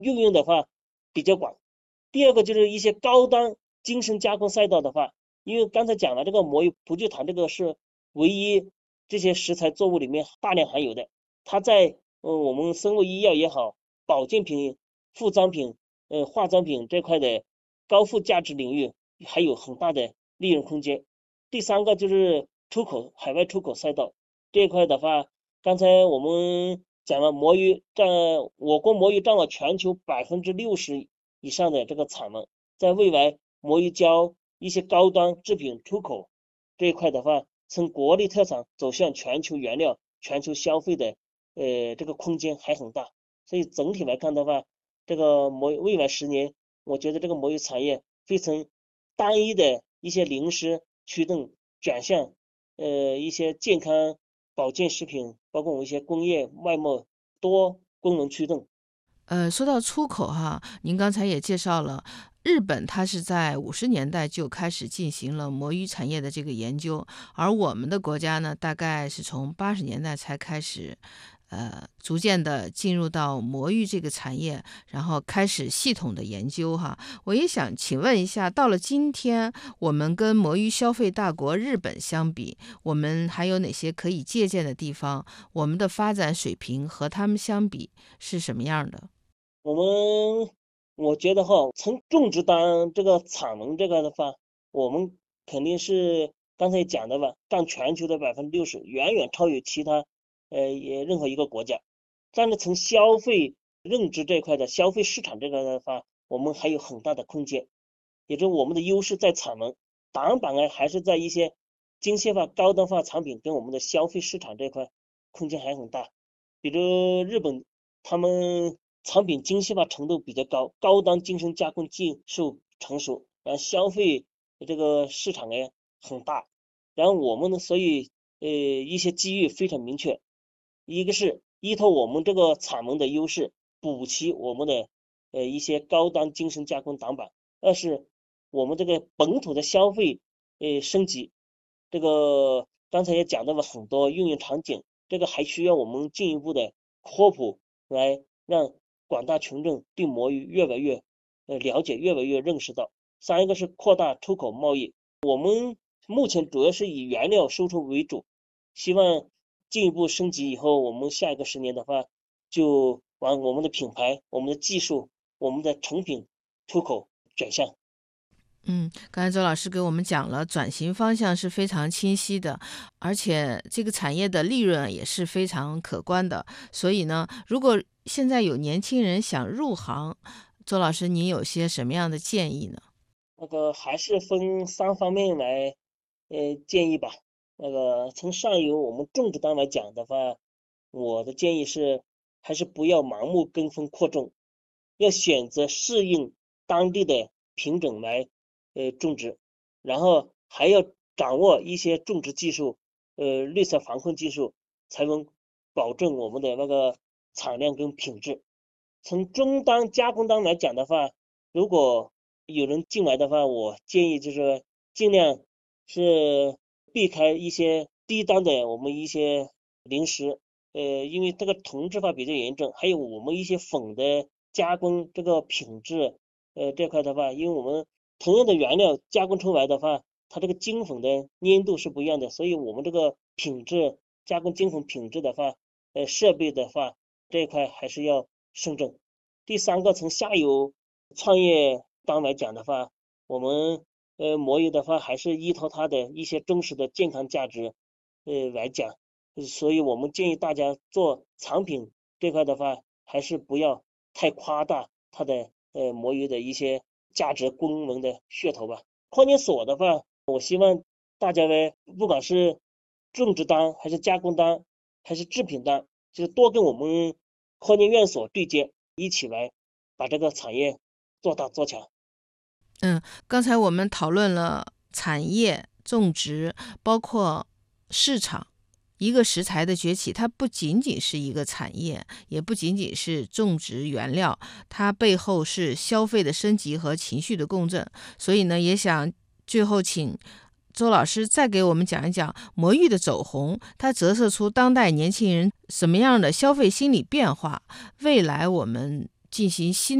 运用的话比较广。第二个就是一些高端精深加工赛道的话，因为刚才讲了，这个魔芋葡聚糖这个是唯一这些食材作物里面大量含有的，它在我们生物医药也好，保健品、副产品、化妆品这块的高附加值领域还有很大的利润空间。第三个就是出口，海外出口赛道这一块的话，刚才我们讲了我国魔芋占了全球60%以上的这个产能，在未来魔芋胶一些高端制品出口这一块的话，从国内特产走向全球原料、全球消费的这个空间还很大。所以整体来看的话，这个未来10年，我觉得这个魔芋产业会从单一的一些零食驱动转向一些健康保健食品，包括我们一些工业外贸多功能驱动。 说到出口哈，您刚才也介绍了，日本它是在50年代就开始进行了魔芋产业的这个研究，而我们的国家呢，大概是从80年代才开始，逐渐的进入到魔芋这个产业，然后开始系统的研究哈。我也想请问一下，到了今天，我们跟魔芋消费大国日本相比，我们还有哪些可以借鉴的地方？我们的发展水平和他们相比是什么样的？ 我们我觉得哈，从种植单这个产能这个的话，我们肯定是刚才讲的吧，占全球的60%，远远超越其他任何一个国家。但是从消费认知这块的消费市场这个的话，我们还有很大的空间，也就是我们的优势在产能，短板呢还是在一些精细化、高端化产品跟我们的消费市场这块空间还很大。比如日本，他们产品精细化程度比较高，高端精深加工技术成熟，然后消费这个市场呢很大，然后我们呢，所以一些机遇非常明确，一个是依托我们这个产能的优势，补齐我们的一些高端精深加工短板；二是我们这个本土的消费升级，这个刚才也讲到了很多应用场景，这个还需要我们进一步的科普，来让广大群众对魔芋越来越了解，越来越认识到。三一个是扩大出口贸易，我们目前主要是以原料输出为主，希望进一步升级以后，我们下一个10年的话，就往我们的品牌、我们的技术、我们的成品出口转向。 刚才周老师给我们讲了，转型方向是非常清晰的，而且这个产业的利润也是非常可观的。所以呢，如果现在有年轻人想入行，周老师您有些什么样的建议呢？ 那个还是分3方面来建议吧。那个从上游我们种植端来讲的话，我的建议是还是不要盲目跟风扩种，要选择适应当地的品种来种植，然后还要掌握一些种植技术，绿色防控技术，才能保证我们的那个产量跟品质。从终端加工端来讲的话，如果有人进来的话，我建议就是尽量是避开一些低端的我们一些零食，因为这个同质化比较严重，还有我们一些粉的加工这个品质，这块的话，因为我们同样的原料加工出来的话，它这个精粉的粘度是不一样的，所以我们这个品质加工精粉品质的话，设备的话这一块还是要慎重。第三个，从下游创业端来讲的话，我们魔芋的话还是依托它的一些真实的健康价值来讲，所以我们建议大家做产品这块的话，还是不要太夸大它的魔芋的一些价值功能的噱头吧。矿泉水的话，我希望大家呢，不管是种植单还是加工单还是制品单，就是多跟我们矿泉所对接，一起来把这个产业做大做强。 刚才我们讨论了产业、种植，包括市场。一个食材的崛起，它不仅仅是一个产业，也不仅仅是种植原料，它背后是消费的升级和情绪的共振。所以呢，也想最后请周老师再给我们讲一讲魔芋的走红，它折射出当代年轻人什么样的消费心理变化。未来我们进行新